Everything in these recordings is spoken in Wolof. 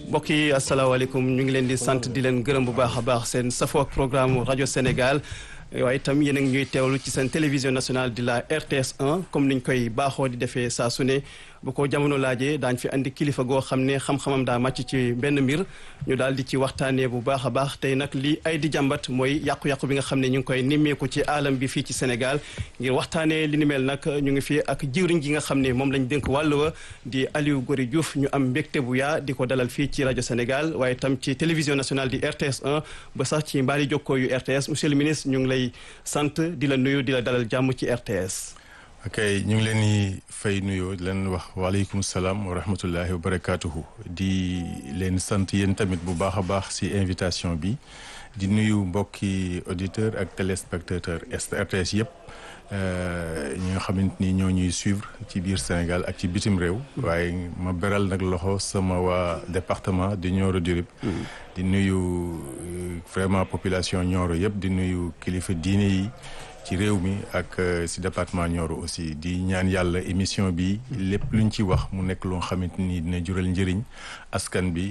mbokk yi asalaamaaleykum ñu ngi leen di sant di leen gërëm bu baax a baax seen safoo ak programme rajo Sénégal waaye itam yéen a ngi ñuy teewlu ci seen télévision nationale di la RTS 1 comme niñ koy baaxoo di defee saa su ne bu ko jamono laajee daañ fi andi kilifa goo xam ne xam-xamam daa màcc ci benn mbir ñu daal di ci waxtaanee bu baax a baax tey nag li ay di jàmbat mooy yàqu-yàqu bi nga xam ne ñu ngi koy nimmeeku ci alam bi fii ci Sénégal ngir waxtaanee li ni mel nag ñu ngi fi ak jiwriñ gi nga xam ne moom lañ dénk wàll wa di Aliou Gory Diouf ñu am mbégte bu yaa di ko dalal fii ci rajo Sénégal waaye itam ci télévision nationale di RTS 1 ba sax ci mbaari jokkoo yu RTS monsieur le ministre ñu ngi lay sant di la nuyu di la dalal jàmm ci RTS. ok ñu ngi leen di fay nuyoo di leen wax waaleykum salaam wa rahmatullahi wa barakaatuhu di leen sant yéen tamit bu baax a baax si invitation bi di nuyu mbokki auditeur ak téléspectateur RTS yëpp ñi nga xamante ni ñoo ñuy suivre ci biir Sénégal ak ci bitim réew. waaye ma beral nag loxo sama waa département di Nioro du Rip di nuyu vraiment population Nioro yëpp di nuyu kilifa diine yi ci réew mi ak si département Nioro aussi di ñaan yàlla émission bi lépp luñ ci wax mu nekk loo xamante ni dina jural njëriñ askan bi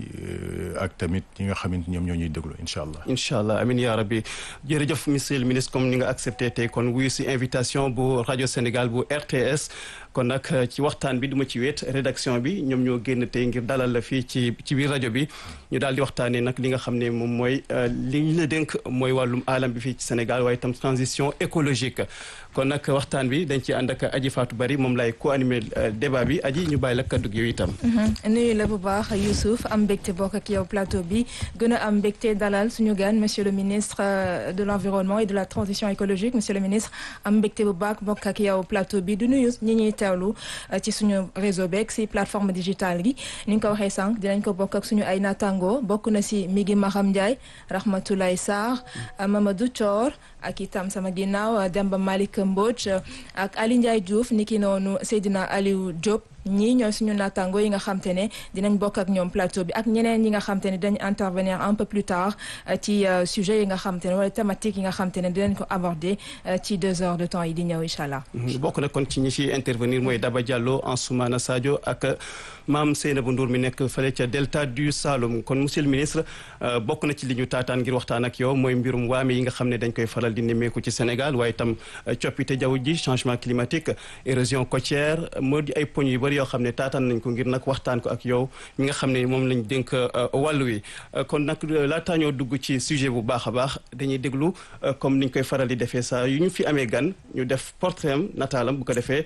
ak tamit ñi nga xamante ñoom ñoo ñuy déglu incha allah. incha allah amiin yaa rabbi jërëjëf monsieur le ministre comme ni nga accepté tey kon wuyu si invitation bu rajo Sénégal bu RTS kon nag ci waxtaan bi du ma ci wéet rédaction bi ñoom ñoo génn tey ngir dalal la fii ci biir rajo bi ñu daal di waxtaanee nag li nga xam ne moom mooy li ñu la dénk mooy wàllum alam bi fii ci Sénégal waaye itam transition écologique kon nag waxtaan bi dañ ci ànd ak Aji Fatou Bari moom lay co-animé débat bi Aji ñu bàyyi la kaddu gi yow itam. nuyu la bu baax Youssouf am mbégte bokk ak yow plateau bi gën a am mbégte dalal suñu gan monsieur le ministre de l'environnement et de la transition écologique monsieur le ministre am mbégte bu baax bokk ak yow plateau bi du nuyu ñi ñuy teewlu ci suñu réseau beeg si plateforme digitale gi ni nga ko waxee sànq dinañ ko bokk ak suñu ay naataango bokk na si Migi Maham Ndiaye Rahmatoulaye Sarr Mamadou Thior ak itam sama ginnaaw Demba Malick Mbodj ak Ali Ndiaye Diouf niki noonu Seydina Aliou Diop ñii ñooy suñu naataango yi nga xam te ne dinañ bokk ak ñoom plateau bi ak ñeneen yi nga xam te ne dañ intervenir un peu plus tard ci sujet yi nga xam te ne wala thématique yi nga xam te ne dinañ ko aborder ci 2 heures de temps yi di ñëw incha allah. bokk na kon ci ñi ci intervenir mooy Daba Diallo Ansoumana Sadio ak Mame Seynabou Ndour mi nekk fële ca delta du Saloum kon monsieur le ministre bokk na ci li ñu taataan ngir waxtaan ak yow mooy mbirum waame yi nga xam ne dañ koy faral di nemmeeku ci Sénégal waaye itam coppite jaww ji changement climatique érosion côtière moo di ay poñ yu bëri yoo xam ne taataan nañ ko ngir nag waxtaan ko ak yow mi nga xam ne moom lañ dénk wàllu wi kon nag laataa ñoo dugg ci sujet bu baax a baax dañuy déglu comme niñ koy faral di defee saa yu ñu fi amee gan ñu def portrait am nataalam bu ko defee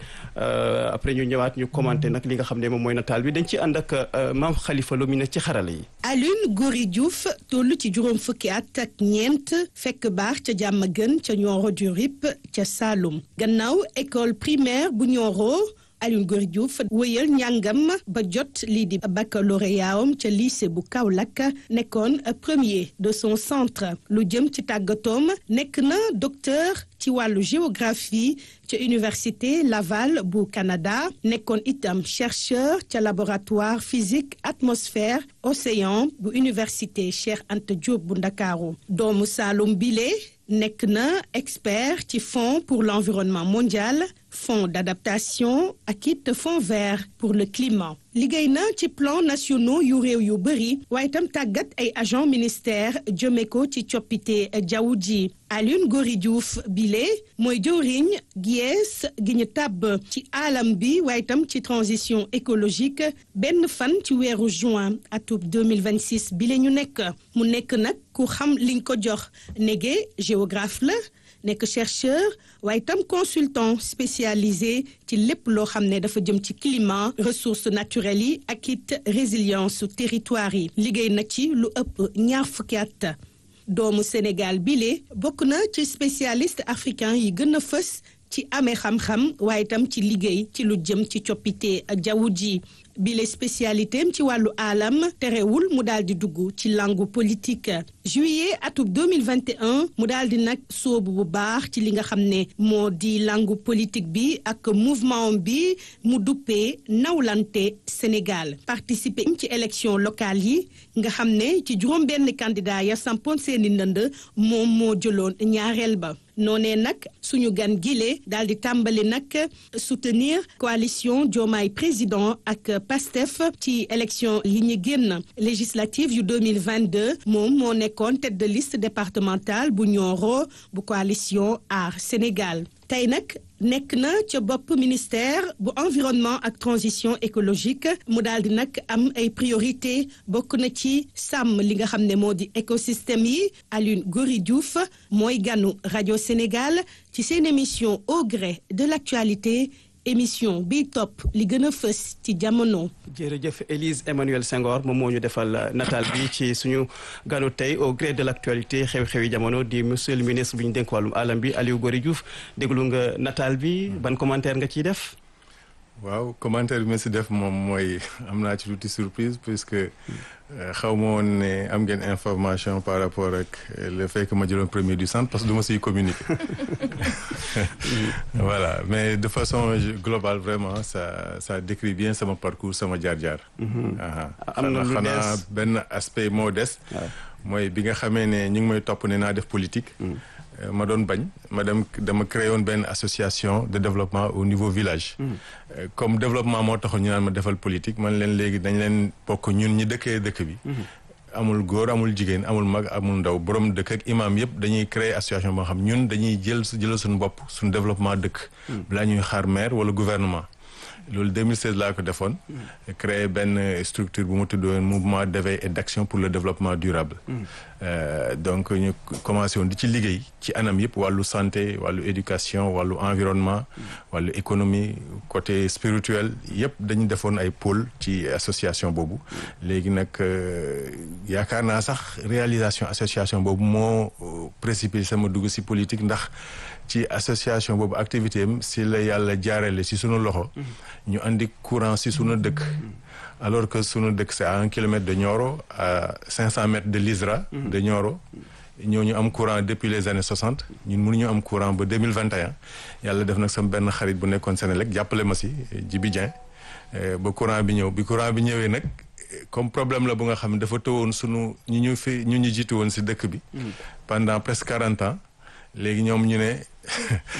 après ñu ñëwaat ñu commenté nag li nga xam ne moom mooy nataal bi dañ ci ànd ak Mame Khalifa Lo mi ne ci xarala yi. Aliou Gory Diouf toll ci juróom fukki at ak ñeent fekk baax ca Diamaguène ca Nioro du Rip ca Saloum gannaaw école primaire bu Nioro Aliou Gory Diouf wëyal njàngam ba jot lii di baccalauréat am ca lycée bu Kaolack nekkoon premier de son centre lu jëm ci tàggatoom nekk na docteur ci wàllu géographie ca université Laval bu Canada nekkoon itam chercheur ca laboratoire physique atmosphère océan bu université Cheikh Anta Diop bu Ndakaaru doomu Saloum bile nekk na expert ci fonds pour l'environnement mondial fonds d'adaptation ak it fonds vert pour le climat liggéey na ci plan nationaux yu réew yu bëri waaye itam tàggat ay agent ministère jëme ko ci coppite jaww ji Aliou Gory Diouf bile mooy jëwriñ gies gi ñu tàbb ci alam bi waaye itam ci transition écologique benn fan ci weeru juin atub 2026 bile ñu nekk mu nekk nag ku xam liñ ko jox nege géographe la nekk chercheur waaye itam consultant spécialisé ci lépp loo xam ne dafa jëm ci climat ressources naturelles yi ak it résilience territoire yi liggéey na ci lu ëpp 2 fukki at doomu Sénégal bile bokk na ci spécialiste africain yi gën a fës ci amee xam-xam waaye itam ci liggéey ci lu jëm ci coppite jaww ji bile spécialité am ci wàllu alam terewul mu daal di dugg ci langue politique juillet atub 2021 mu daal di nag soobu bu baax ci li nga xam ne moo di langu politique bi ak mouvement bi mu duppee nawlante Sénégal participer ci élection locale yi nga xam ne ci juróom benn candidat ya sampoon seeni ndënd moom moo jëloon ñaareel ba noonee nag suñu gan gile daal di tàmbali nag soutenir coalition Diomaye président ak PASTEF ci élection yi ñu génn législative yu 2022 moom moo nekkoon tête de liste départementale bu Nioro bu coalition Aar Sénégal tey nag nekk na ca bopp ministère bu environnement ak transition écologique mu daal di nag am ay priorité bokk na ci sàmm li nga xam ne moo di écosystème yi Alioune Gory Diouf mooy ganu rajo Sénégal ci seen émission au gré de l'actualité émission bi topp li gën a fës ci jamono. jërëjëf Élise Emmanuel Senghor moom moo ñu defal nataal bi ci suñu ganu tey au gré de l'actualité xew-xewi jamono di monsieur le ministre bu ñu dénk wàllum alam bi Aliou Gory Diouf déglu nga nataal bi ban commentaire nga ciy def. waaw commentaire bi ma si def moom mooy am naa ci tuuti surprise puisque xaw ma woon ne am ngeen information par rapport ak le fait que ma jëloon premier du centre parce que du ma siy communiquer voilà mais de façon globale vraiment ça décrit bien sama parcours sama jaar-jaar. am na lu xanaa benn aspect moo des. mooy bi nga xamee ne ñu ngi may topp ne naa def politique. ma doon bañ dama créé woon benn association de développement au niveau village. Comme développement moo taxoon ñu naan ma defal politique man leen léegi dañ leen bokk ñun ñi dëkkee dëkk bi. amul góor amul jigéen amul mag amul ndaw borom dëkk ak imam yëpp dañuy créer association boo xam ñun dañuy jëlal suñu bopp suñu développement dëkk. balaa ñuy xaar maire wala gouvernement. loolu 2016 laa ko defoon. créé benn structure bu mu tuddoon mouvement d'éveil et d'action pour le développement durable. Donc ñu commencé woon di ci liggéey ci anam yëpp wàllu santé wàllu éducation wàllu environnement. wàllu économie côté spirituel yëpp dañu defoon ay pôle ci association boobu. léegi nag yaakaar naa sax réalisation association boobu moo précipité sama dugg si politique ndax ci association boobu activité am si la yàlla jaarale si sunu loxo. ñu andi courant si sunu dëkk. alors que sunu dëkk c'est à 1 kilomètre de Nioro à 500 mètres de l'ISRA de Nioro. ñooñu am courant depuis les années 60 ñun mënuñu am courant ba 2021 yàlla def nag sama benn xarit bu nekkoon Sénélec jàppale ma si Djibi Dieng ba courant bi ñëw bi courant bi ñëwee nag comme problème la bu nga xam ne dafa tëwoon sunu ñu jiitu woon si dëkk bi. pendant presque 40 ans léegi ñoom ñu ne